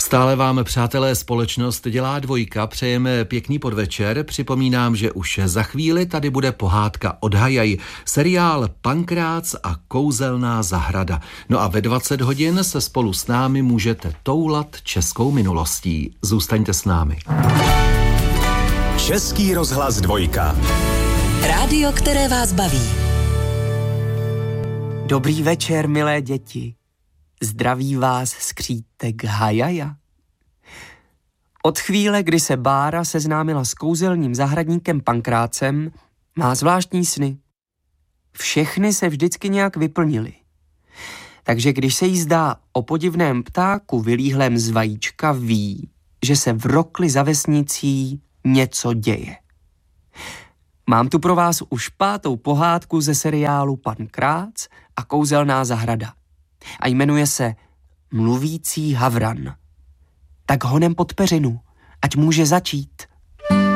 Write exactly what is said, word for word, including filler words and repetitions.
Stále vám, přátelé, společnost dělá dvojka, přejeme pěkný podvečer. Připomínám, že už za chvíli tady bude pohádka od Hajaj, seriál Pankrác a kouzelná zahrada. No a ve dvacet hodin se spolu s námi můžete toulat českou minulostí. Zůstaňte s námi. Český rozhlas dvojka. Rádio, které vás baví. Dobrý večer, milé děti. Zdraví vás skřítek Hajaja. Od chvíle, kdy se Bára seznámila s kouzelným zahradníkem Pankrácem, má zvláštní sny. Všechny se vždycky nějak vyplnily. Takže když se jí zdá o podivném ptáku vylíhlém z vajíčka, ví, že se v rokli za vesnicí něco děje. Mám tu pro vás už pátou pohádku ze seriálu Pankrác a kouzelná zahrada. A jmenuje se Mluvící havran. Tak honem pod peřinu, ať může začít.